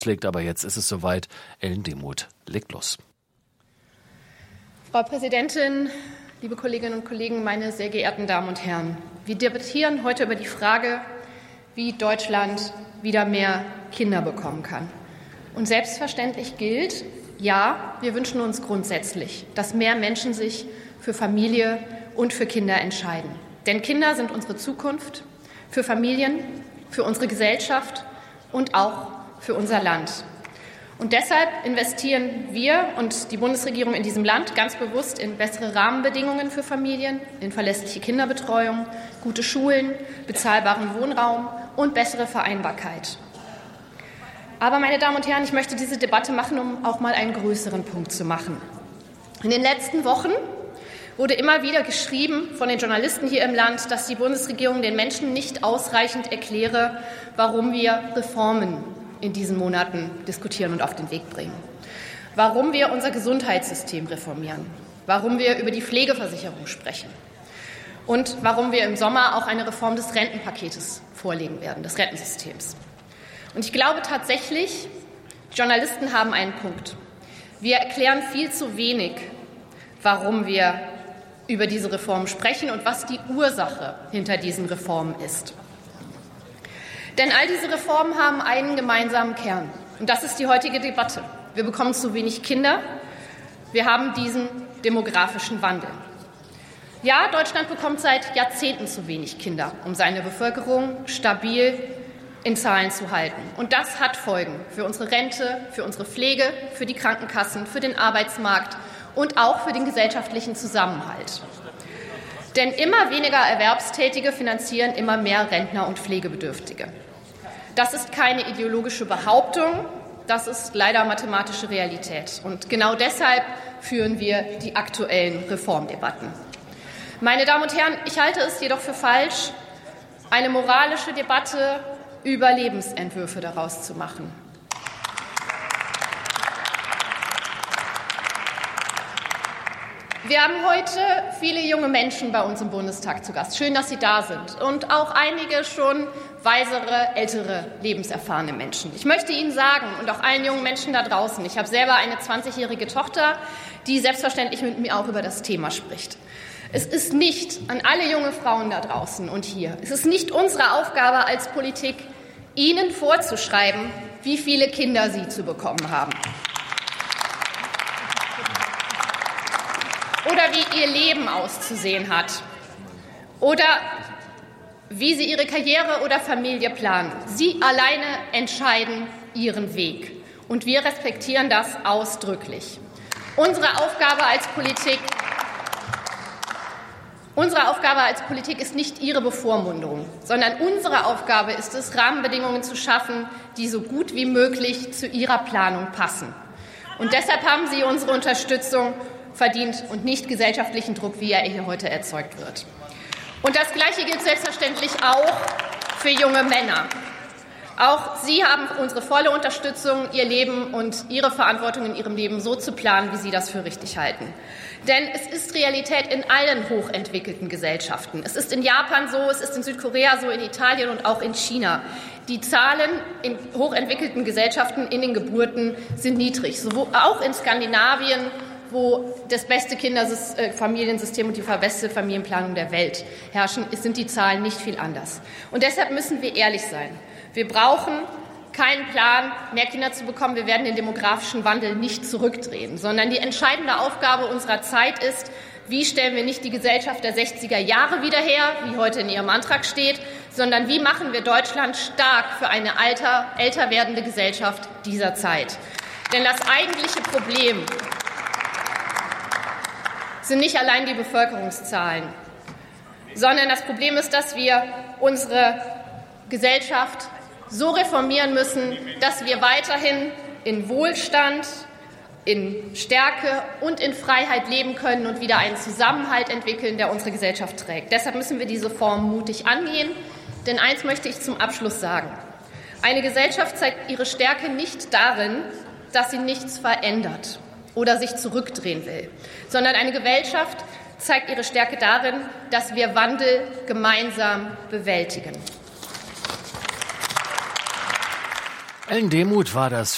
Aber jetzt ist es soweit. Ellen Demuth legt los. Frau Präsidentin, liebe Kolleginnen und Kollegen, meine sehr geehrten Damen und Herren! Wir debattieren heute über die Frage, wie Deutschland wieder mehr Kinder bekommen kann. Und selbstverständlich gilt, ja, wir wünschen uns grundsätzlich, dass mehr Menschen sich für Familie und für Kinder entscheiden. Denn Kinder sind unsere Zukunft, für Familien, für unsere Gesellschaft und auch für unser Land. Und deshalb investieren wir und die Bundesregierung in diesem Land ganz bewusst in bessere Rahmenbedingungen für Familien, in verlässliche Kinderbetreuung, gute Schulen, bezahlbaren Wohnraum und bessere Vereinbarkeit. Aber, meine Damen und Herren, ich möchte diese Debatte machen, um auch mal einen größeren Punkt zu machen. In den letzten Wochen wurde immer wieder geschrieben von den Journalisten hier im Land, dass die Bundesregierung den Menschen nicht ausreichend erkläre, warum wir Reformen in diesen Monaten diskutieren und auf den Weg bringen. Warum wir unser Gesundheitssystem reformieren, warum wir über die Pflegeversicherung sprechen und warum wir im Sommer auch eine Reform des Rentenpaketes vorlegen werden, des Rentensystems. Und ich glaube tatsächlich, Journalisten haben einen Punkt. Wir erklären viel zu wenig, warum wir über diese Reformen sprechen und was die Ursache hinter diesen Reformen ist. Denn all diese Reformen haben einen gemeinsamen Kern. Und das ist die heutige Debatte. Wir bekommen zu wenig Kinder. Wir haben diesen demografischen Wandel. Ja, Deutschland bekommt seit Jahrzehnten zu wenig Kinder, um seine Bevölkerung stabil in Zahlen zu halten. Und das hat Folgen für unsere Rente, für unsere Pflege, für die Krankenkassen, für den Arbeitsmarkt und auch für den gesellschaftlichen Zusammenhalt. Denn immer weniger Erwerbstätige finanzieren immer mehr Rentner und Pflegebedürftige. Das ist keine ideologische Behauptung, das ist leider mathematische Realität. Und genau deshalb führen wir die aktuellen Reformdebatten. Meine Damen und Herren, ich halte es jedoch für falsch, eine moralische Debatte über Lebensentwürfe daraus zu machen. Wir haben heute viele junge Menschen bei uns im Bundestag zu Gast. Schön, dass Sie da sind. Und auch einige schon weisere, ältere, lebenserfahrene Menschen. Ich möchte Ihnen sagen und auch allen jungen Menschen da draußen, ich habe selber eine 20-jährige Tochter, die selbstverständlich mit mir auch über das Thema spricht. Es ist nicht an alle junge Frauen da draußen und hier, es ist nicht unsere Aufgabe als Politik, Ihnen vorzuschreiben, wie viele Kinder Sie zu bekommen haben. Oder wie Ihr Leben auszusehen hat. Oder wie Sie Ihre Karriere oder Familie planen. Sie alleine entscheiden Ihren Weg. Und wir respektieren das ausdrücklich. Unsere Aufgabe als Politik ist nicht Ihre Bevormundung, sondern unsere Aufgabe ist es, Rahmenbedingungen zu schaffen, die so gut wie möglich zu Ihrer Planung passen. Und deshalb haben Sie unsere Unterstützung verdient und nicht gesellschaftlichen Druck, wie er hier heute erzeugt wird. Und das Gleiche gilt selbstverständlich auch für junge Männer. Auch Sie haben unsere volle Unterstützung, Ihr Leben und Ihre Verantwortung in Ihrem Leben so zu planen, wie Sie das für richtig halten. Denn es ist Realität in allen hochentwickelten Gesellschaften. Es ist in Japan so, es ist in Südkorea so, in Italien und auch in China. Die Zahlen in hochentwickelten Gesellschaften in den Geburten sind niedrig. Auch in Skandinavien, wo das beste Kinderfamiliensystem und die beste Familienplanung der Welt herrschen, sind die Zahlen nicht viel anders. Und deshalb müssen wir ehrlich sein. Wir brauchen keinen Plan, mehr Kinder zu bekommen. Wir werden den demografischen Wandel nicht zurückdrehen, sondern die entscheidende Aufgabe unserer Zeit ist, wie stellen wir nicht die Gesellschaft der 60er Jahre wieder her, wie heute in Ihrem Antrag steht, sondern wie machen wir Deutschland stark für eine älter werdende Gesellschaft dieser Zeit. Denn das eigentliche Problem sind nicht allein die Bevölkerungszahlen, sondern das Problem ist, dass wir unsere Gesellschaft so reformieren müssen, dass wir weiterhin in Wohlstand, in Stärke und in Freiheit leben können und wieder einen Zusammenhalt entwickeln, der unsere Gesellschaft trägt. Deshalb müssen wir diese Reform mutig angehen. Denn eins möchte ich zum Abschluss sagen. Eine Gesellschaft zeigt ihre Stärke nicht darin, dass sie nichts verändert oder sich zurückdrehen will, sondern eine Gesellschaft zeigt ihre Stärke darin, dass wir Wandel gemeinsam bewältigen. Ellen Demuth war das.